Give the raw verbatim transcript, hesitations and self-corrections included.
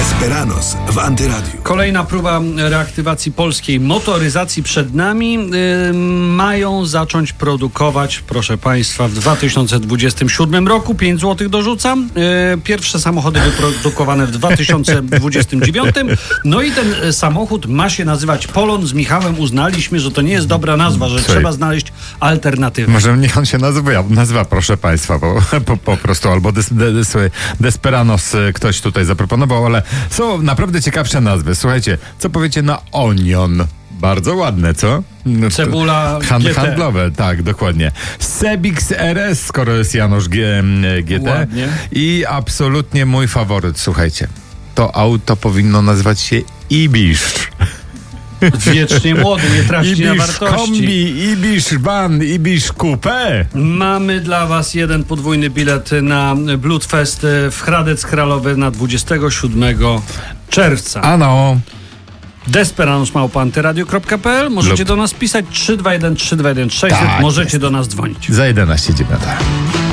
Desperanos w Antyradiu. Kolejna próba reaktywacji polskiej motoryzacji przed nami. Yy, mają zacząć produkować, proszę Państwa, w dwa tysiące dwudziestym siódmym roku. pięć złotych dorzucam. Yy, pierwsze samochody wyprodukowane w dwa tysiące dwudziestym dziewiątym. No i ten samochód ma się nazywać Polon. Z Michałem uznaliśmy, że to nie jest dobra nazwa, że Słuchaj, trzeba znaleźć alternatywę. Może niech on się nazywa, nazywa proszę Państwa, bo po, po prostu albo des, des, Desperanos ktoś tutaj zaproponował, ale są naprawdę ciekawsze nazwy. Słuchajcie, co powiecie na Onion? Bardzo ładne, co? Cebula Hand, G T. Handlowe, tak, dokładnie. Sebix R S, skoro jest Janusz G, G T. Ładnie. I absolutnie mój faworyt, słuchajcie. To auto powinno nazywać się Ibisz. Wiecznie młody, nie traci na Ibisz wartości. kombi, Ibisz van, Ibisz coupé. Mamy dla Was jeden podwójny bilet na Bloodfest w Hradec Kralowy na dwudziestego siódmego czerwca. Ano. Desperanos małpa antyradio kropka p l. Możecie Lub. do nas pisać trzy dwa jeden trzy dwa jeden sześć zero zero. Tak Możecie jest. do nas dzwonić. Za jedenaście dziewięć.